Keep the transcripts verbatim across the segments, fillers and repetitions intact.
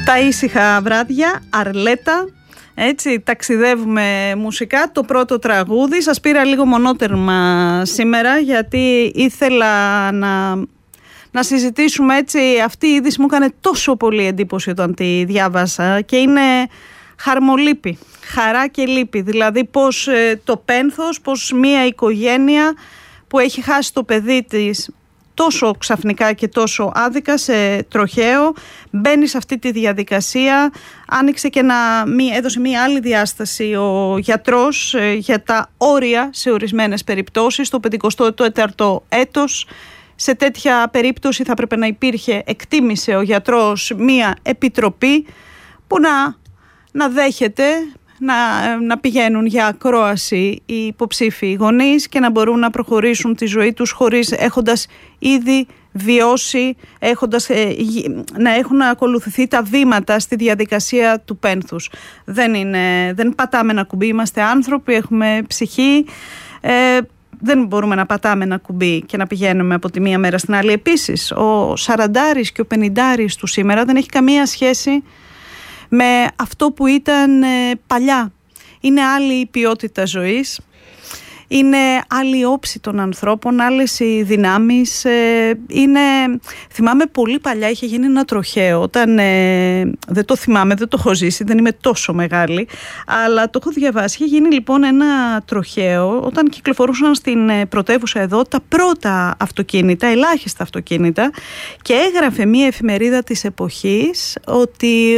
Τα ήσυχα βράδια, Αρλέτα. Έτσι, ταξιδεύουμε μουσικά. Το πρώτο τραγούδι σας πήρα λίγο μονότερμα σήμερα, γιατί ήθελα να, να συζητήσουμε έτσι. Αυτή η είδηση μου έκανε τόσο πολύ εντύπωση όταν τη διάβασα και είναι χαρμολύπη, χαρά και λύπη. Δηλαδή πως ε, το πένθος, πως μια οικογένεια που έχει χάσει το παιδί της τόσο ξαφνικά και τόσο άδικα σε τροχαίο, μπαίνει σε αυτή τη διαδικασία. Άνοιξε και ένα, έδωσε μία άλλη διάσταση ο γιατρός ε, για τα όρια σε ορισμένες περιπτώσεις, το πενηκοστό τέταρτο έτος. Σε τέτοια περίπτωση θα έπρεπε να υπήρχε, εκτίμησε ο γιατρός, μία επιτροπή που να, να δέχεται Να, να πηγαίνουν για ακρόαση οι υποψήφιοι γονείς και να μπορούν να προχωρήσουν τη ζωή τους χωρίς, έχοντας ήδη βιώσει, έχοντας, ε, να έχουν ακολουθηθεί τα βήματα στη διαδικασία του πένθους. Δεν, είναι, δεν πατάμε ένα κουμπί, είμαστε άνθρωποι, έχουμε ψυχή, ε, δεν μπορούμε να πατάμε ένα κουμπί και να πηγαίνουμε από τη μία μέρα στην άλλη. Επίσης, ο σαραντάρης και ο πενηντάρης του σήμερα δεν έχει καμία σχέση με αυτό που ήταν ε, παλιά. Είναι άλλη η ποιότητα ζωής, είναι άλλη η όψη των ανθρώπων, άλλες οι δυνάμεις. Ε, είναι... Θυμάμαι πολύ παλιά είχε γίνει ένα τροχαίο, όταν, ε, δεν το θυμάμαι, δεν το έχω ζήσει, δεν είμαι τόσο μεγάλη, αλλά το έχω διαβάσει. Είχε γίνει λοιπόν ένα τροχαίο όταν κυκλοφορούσαν στην πρωτεύουσα εδώ τα πρώτα αυτοκίνητα, ελάχιστα αυτοκίνητα, και έγραφε μία εφημερίδα της εποχής ότι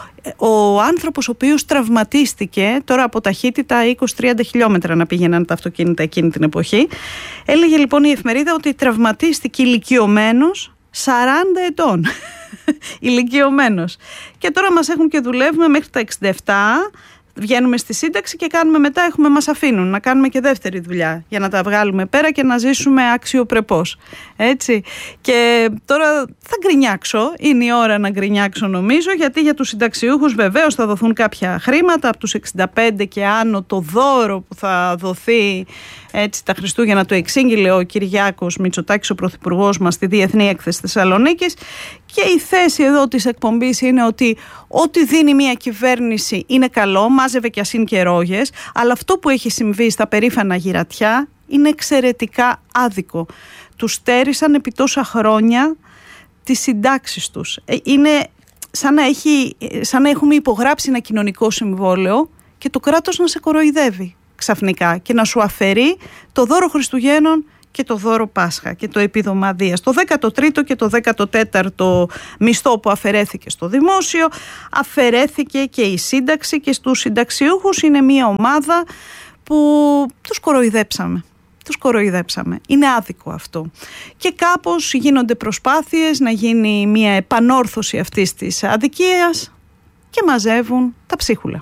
ο άνθρωπος ο οποίος τραυματίστηκε, τώρα από ταχύτητα είκοσι με τριάντα χιλιόμετρα να πήγαιναν τα αυτοκίνητα εκείνη την εποχή, έλεγε λοιπόν η εφημερίδα ότι τραυματίστηκε ηλικιωμένος σαράντα ετών. Ηλικιωμένος. Και τώρα μας έχουν και δουλεύουμε μέχρι τα εξήντα επτά, βγαίνουμε στη σύνταξη και κάνουμε μετά, έχουμε, μας αφήνουν να κάνουμε και δεύτερη δουλειά για να τα βγάλουμε πέρα και να ζήσουμε αξιοπρεπώς. Έτσι. Και τώρα θα γκρινιάξω, είναι η ώρα να γκρινιάξω νομίζω, γιατί για τους συνταξιούχους βεβαίως θα δοθούν κάποια χρήματα, από τους εξήντα πέντε και άνω το δώρο που θα δοθεί έτσι τα Χριστούγεννα το εξήγηλε ο Κυριάκος Μητσοτάκης, ο Πρωθυπουργός μας, στη Διεθνή Έκθεση Θεσσαλονίκης. Και η θέση εδώ της εκπομπής είναι ότι ό,τι δίνει μια κυβέρνηση είναι καλό, μάζευε κι ασύν και ρόγες, αλλά αυτό που έχει συμβεί στα περήφανα γυρατιά είναι εξαιρετικά άδικο. Τους στέρισαν επί τόσα χρόνια τις συντάξεις τους. Είναι σαν να, έχει, σαν να έχουμε υπογράψει ένα κοινωνικό συμβόλαιο και το κράτος να σε κοροϊδεύει ξαφνικά και να σου αφαιρεί το δώρο Χριστουγέννων και το δώρο Πάσχα και το επίδομα Δίας. Το δέκατο τρίτο και το δέκατο τέταρτο μισθό που αφαιρέθηκε στο δημόσιο, αφαιρέθηκε και η σύνταξη, και στους συνταξιούχους είναι μια ομάδα που τους κοροϊδέψαμε. Τους κοροϊδέψαμε. Είναι άδικο αυτό. Και κάπως γίνονται προσπάθειες να γίνει μια επανόρθωση αυτής της αδικίας και μαζεύουν τα ψίχουλα.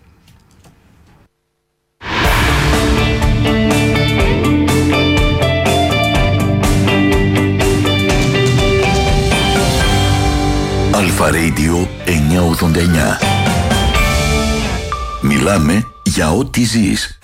Αλφα Radio εννιακόσια ογδόντα εννιά. Μιλάμε για ό,τι ζεις.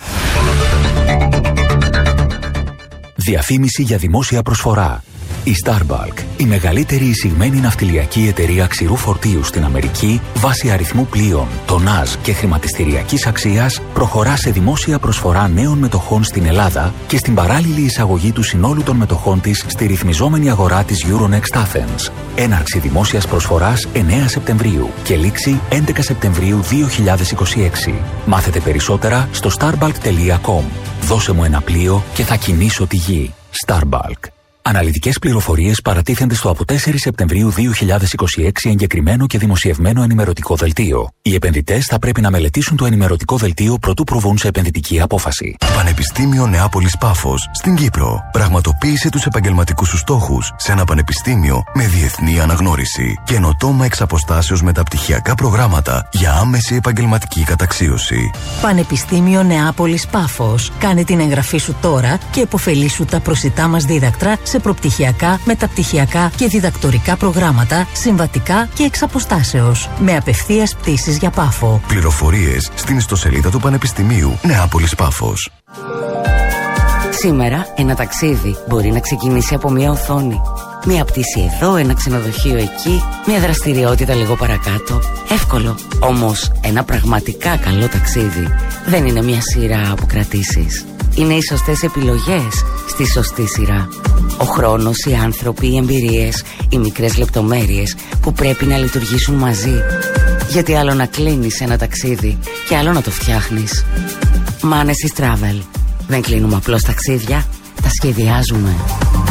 Διαφήμιση για δημόσια προσφορά. Η Starbuck, η μεγαλύτερη εισηγμένη ναυτιλιακή εταιρεία ξηρού φορτίου στην Αμερική, βάσει αριθμού πλοίων, τονάζ και χρηματιστηριακής αξίας, προχωρά σε δημόσια προσφορά νέων μετοχών στην Ελλάδα και στην παράλληλη εισαγωγή του συνόλου των μετοχών της στη ρυθμιζόμενη αγορά της Euronext Athens. Έναρξη δημόσιας προσφοράς εννέα Σεπτεμβρίου και λήξη έντεκα Σεπτεμβρίου δύο χιλιάδες είκοσι έξι. Μάθετε περισσότερα στο starbalk τελεία com. Δώσε μου ένα πλοίο και θα κινήσω τη γη. Starbalk. Αναλυτικές πληροφορίες παρατίθενται στο από τέσσερις Σεπτεμβρίου δύο χιλιάδες είκοσι έξι εγκεκριμένο και δημοσιευμένο ενημερωτικό δελτίο. Οι επενδυτές θα πρέπει να μελετήσουν το ενημερωτικό δελτίο προτού προβούν σε επενδυτική απόφαση. Πανεπιστήμιο Νεάπολης Πάφος στην Κύπρο. Πραγματοποίησε τους επαγγελματικούς σου στόχους σε ένα πανεπιστήμιο με διεθνή αναγνώριση. Καινοτόμα εξ αποστάσεως μεταπτυχιακά προγράμματα για άμεση επαγγελματική καταξίωση. Πανεπιστήμιο Νεάπολης Πάφος. Κάνε την εγγραφή σου τώρα και επωφελήσου τα προσιτά μας δίδακτρα σε προπτυχιακά, μεταπτυχιακά και διδακτορικά προγράμματα, συμβατικά και εξ αποστάσεως. Με απευθείας πτήσεις για Πάφο. Πληροφορίες στην ιστοσελίδα του Πανεπιστημίου Νεάπολης Πάφος. Σήμερα ένα ταξίδι μπορεί να ξεκινήσει από μια οθόνη. Μια πτήση εδώ, ένα ξενοδοχείο εκεί, μια δραστηριότητα λίγο παρακάτω. Εύκολο. Όμως ένα πραγματικά καλό ταξίδι δεν είναι μια σειρά από κρατήσεις. Είναι οι σωστές επιλογές στη σωστή σειρά. Ο χρόνος, οι άνθρωποι, οι εμπειρίες, οι μικρές λεπτομέρειες που πρέπει να λειτουργήσουν μαζί. Γιατί άλλο να κλείνεις ένα ταξίδι και άλλο να το φτιάχνεις. Manesis Travel. Δεν κλείνουμε απλώς ταξίδια, τα σχεδιάζουμε.